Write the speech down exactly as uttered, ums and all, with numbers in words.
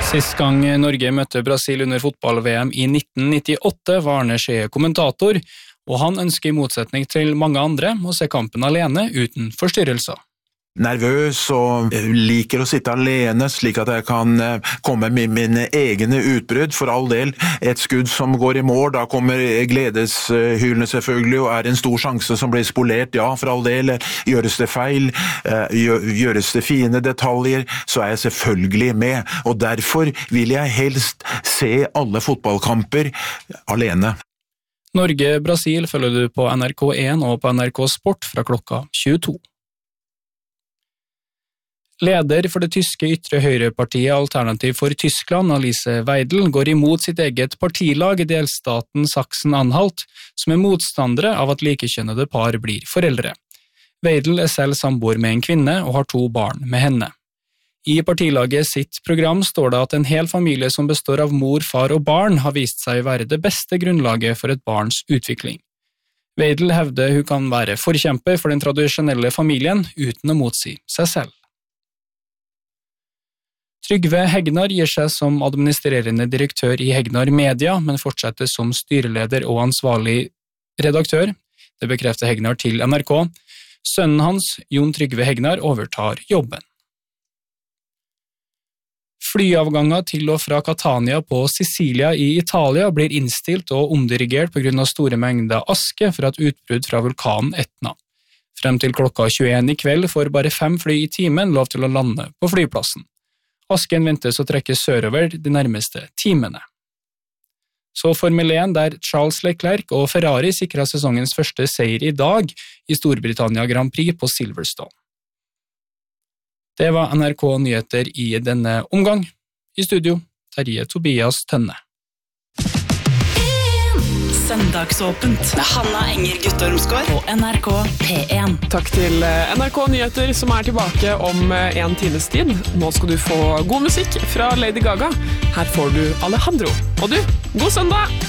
Sist gang Norge møtte Brasil under fotball-V M i nitten nittiåtte var Arne Skjee kommentator, og han ønsker i motsetning til mange andre å se kampen alene uten forstyrrelser. Nervøs og liker å sitte alene slik at jeg kan komme med mine egne utbrudd. For all del, et skudd som går i mål, da kommer gledeshylene selvfølgelig, og er en stor sjanse som blir spolert. Ja, for all del, gjøres det feil, gjøres det fine detaljer, så er jeg selvfølgelig med. Og derfor vil jeg helst se alle fotballkamper alene. Norge-Brasil følger du på N R K én og på N R K Sport fra klokka tjueto. Leder for det tyske ytre høyrepartiet Alternativ for Tyskland, Alice Weidel, går imot sitt eget partilag i delstaten Sachsen-Anhalt, som er motstandere av at likekjønnede par blir foreldre. Weidel er selv samboer med en kvinne og har to barn med henne. I partilaget sitt program står det at en hel familie som består av mor, far og barn har vist seg å være det beste grunnlaget for et barns utvikling. Weidel hevder hun kan være forkjemper for den tradisjonelle familien uten å motsi seg selv. Trygve Hegnar gir seg som administrerende direktør i Hegnar Media, men fortsetter som styreleder og ansvarlig redaktør. Det bekrefter Hegnar til N R K. Sønnen hans, Jon Trygve Hegnar, overtar jobben. Flyavganger til og fra Catania på Sicilia i Italia blir innstilt og omdirigert på grunn av store mengder aske fra et utbrudd fra vulkanen Etna. Frem til klokka tjueen i kveld får bare fem fly i timen lov til å lande på flyplassen. Asken ventes å trekke sørover de nærmeste timene. Så Formel én, der Charles Leclerc og Ferrari sikret sesongens første seier i dag i Storbritannia Grand Prix på Silverstone. Det var N R K Nyheter i denne omgang. I studio, Terje Tobias Tønne. Søndagsåpent med Hanna Enger Guttormsgaard på N R K P én. Takk til N R K Nyheter som er tilbake om en times tid. Nå skal du få god musikk fra Lady Gaga. Her får du Alejandro. Og du, god søndag!